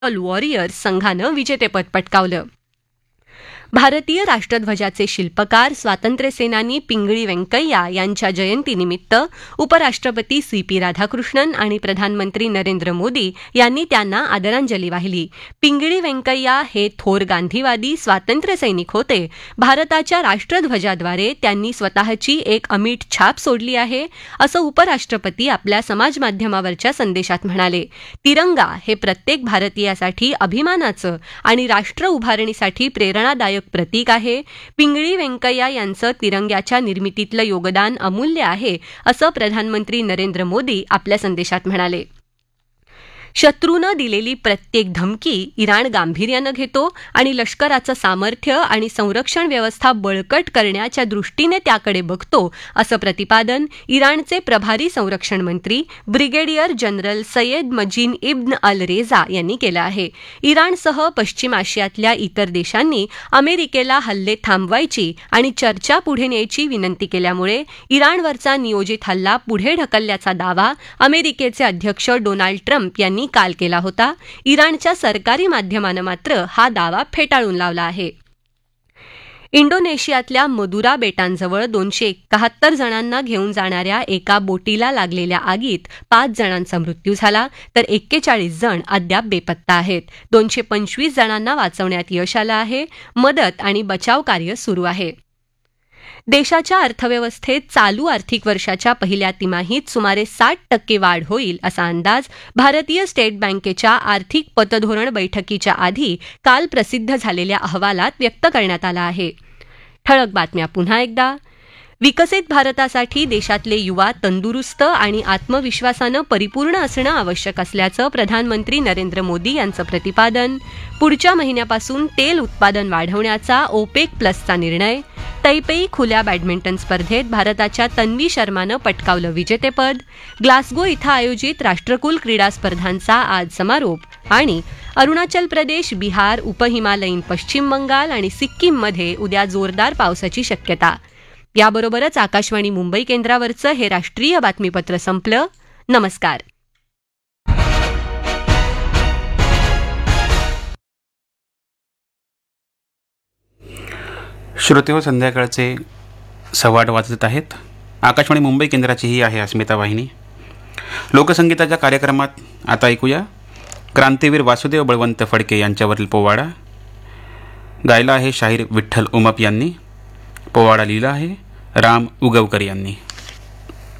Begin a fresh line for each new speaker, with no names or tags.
Warriors संघानं विजेतेपद पटकावलं. भारतीय राष्ट्रध्वजाचे शिल्पकार स्वातंत्र्यसेनानी पिंगळी व्यंकय्या यांच्या जयंतीनिमित्त उपराष्ट्रपती CP राधाकृष्णन आणि प्रधानमंत्री नरेंद्र मोदी यांनी त्यांना आदरांजली वाहिली. पिंगळी व्यंकय्या हे थोर गांधीवादी स्वातंत्र्यसैनिक होते. भारताच्या राष्ट्रध्वजाद्वारे त्यांनी स्वतःची एक अमीट छाप सोडली आहे, असं उपराष्ट्रपती आपल्या समाजमाध्यमावरच्या संदेशात म्हणाले. तिरंगा हे प्रत्येक भारतीयासाठी अभिमानाचं आणि राष्ट्र उभारणीसाठी प्रेरणादायक प्रतीक आहे. पिंगळी व्यंकय्या यांचं तिरंग्याच्या निर्मितीतलं योगदान अमूल्य आहे, असं प्रधानमंत्री नरेंद्र मोदी आपल्या संदेशात म्हणाले. शत्रूनं दिलेली प्रत्येक धमकी इराण गांभीर्यानं घेतो आणि लष्कराचं सामर्थ्य आणि संरक्षण व्यवस्था बळकट करण्याच्या दृष्टीने त्याकडे बघतो, असं प्रतिपादन इराणचे प्रभारी संरक्षण मंत्री ब्रिगेडियर जनरल सय्यद मजीन इब्न अल रेझा यांनी केलं आहे. इराणसह पश्चिम आशियातल्या इतर देशांनी अमेरिकेला हल्ले थांबवायची आणि चर्चा पुढे न्यायची विनंती केल्यामुळे इराणवरचा नियोजित हल्ला पुढे ढकलल्याचा दावा अमेरिकेचे अध्यक्ष डोनाल्ड ट्रम्प यांनी काल केला होता. इराणच्या सरकारी माध्यमानं मात्र हा दावा फेटाळून लावला आहे. इंडोनेशियातल्या मदुरा बेटांजवळ 271 जणांना घेऊन जाणाऱ्या एका बोटीला लागलेल्या आगीत 5 जणांचा मृत्यू झाला, तर 41 जण अद्याप बेपत्ता आहेत. 225 जणांना वाचवण्यात यश आलं आहे. मदत आणि बचाव कार्य सुरू आहे. देशाच्या अर्थव्यवस्थेत चालू आर्थिक वर्षाच्या पहिल्या तिमाहीत सुमारे 60% वाढ होईल, असा अंदाज भारतीय स्टेट बँकेच्या आर्थिक पतधोरण बैठकीच्या आधी काल प्रसिद्ध झालेल्या अहवालात व्यक्त करण्यात आला आहे. ठळक बातम्या पुन्हा एकदा. विकसित भारतासाठी देशातले युवा तंदुरुस्त आणि आत्मविश्वासानं परिपूर्ण असणं आवश्यक असल्याचं प्रधानमंत्री नरेंद्र मोदी यांचं प्रतिपादन. पुढच्या महिन्यापासून तेल उत्पादन वाढवण्याचा OPEC प्लसचा निर्णय. तैपेई खुल्या बॅडमिंटन स्पर्धेत भारताच्या तन्वी शर्मानं पटकावलं विजेतेपद. ग्लासगो इथं आयोजित राष्ट्रकुल क्रीडा स्पर्धांचा आज समारोप. आणि अरुणाचल प्रदेश, बिहार, उपहिमालयीन पश्चिम बंगाल आणि सिक्कीममध्ये उद्या जोरदार पावसाची शक्यता. याबरोबरच आकाशवाणी मुंबई केंद्रावरचं हे राष्ट्रीय बातमीपत्र संपलं. नमस्कार.
श्रोते हो, संध्याकाळचे 8:15 वाजत आहेत. आकाशवाणी मुंबई केंद्राची ही आहे अस्मिता वाहिनी. लोकसंगीताच्या कार्यक्रमात आता ऐकूया क्रांतीवीर वासुदेव बळवंत फडके यांच्यावरील पोवाडा. गायला आहे शाहीर विठ्ठल उमप यांनी. पोवाडा लिहिला आहे राम उगवकर यांनी.